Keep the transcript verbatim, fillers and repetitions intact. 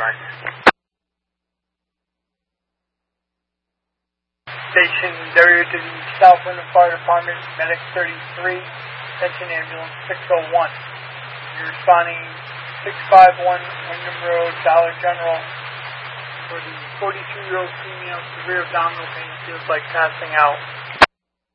Mark. Station W to the South Wyndham Fire Department, Medic thirty-three, Attention Ambulance six oh one. You're responding six five one Wyndham Road, Dollar General, for the forty-two-year-old female, severe abdominal pain, feels like passing out.